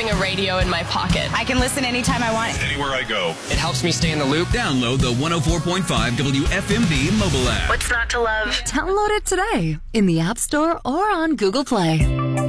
having a radio in my pocket. I can listen anytime I want. Anywhere I go. It helps me stay in the loop. Download the 104.5 WFMD mobile app. What's not to love? Download it today in the App Store or on Google Play.